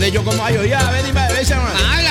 de yo como ay, ya, ven y ven, Habla,